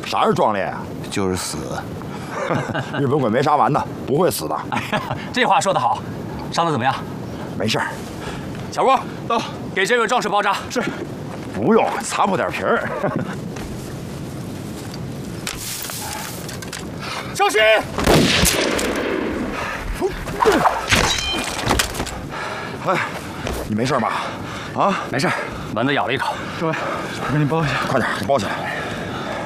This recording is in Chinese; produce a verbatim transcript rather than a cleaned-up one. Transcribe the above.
啥是壮烈啊？ 就是死。 日本鬼没杀完呢，不会死的。 哎呀，这话说得好，伤得怎么样？ 没事儿。 小郭，到，给这位壮士包扎。 是。不用，擦破点皮儿。 小心！ 哎，你没事吧？啊， 没事，蚊子咬了一口。 诸位，我给你包一下，快点，给包起来。